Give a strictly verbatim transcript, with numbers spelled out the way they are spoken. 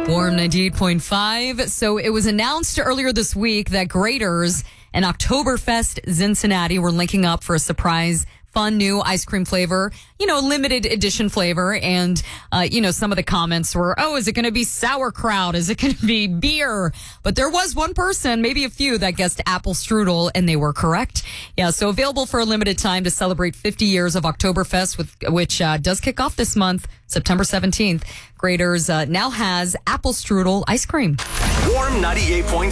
Warm ninety-eight point five. So it was announced earlier this week that Graeter's and Oktoberfest Cincinnati were linking up for a surprise fun new ice cream flavor, you know, limited edition flavor. And, uh, you know, some of the comments were, oh, is it going to be sauerkraut? Is it going to be beer? But there was one person, maybe a few, that guessed apple strudel, and they were correct. Yeah, so available for a limited time to celebrate fifty years of Oktoberfest, with, which uh, does kick off this month, September seventeenth. Graeter's uh, now has apple strudel ice cream. Warm ninety-eight point five.